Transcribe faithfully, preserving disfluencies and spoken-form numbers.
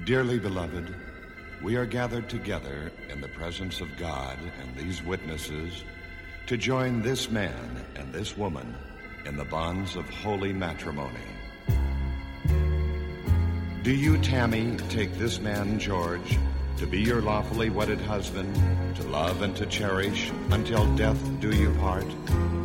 Dearly beloved, we are gathered together in the presence of God and these witnesses to join this man and this woman in the bonds of holy matrimony. Do you, Tammy, take this man, George, to be your lawfully wedded husband, to love and to cherish until death do you part?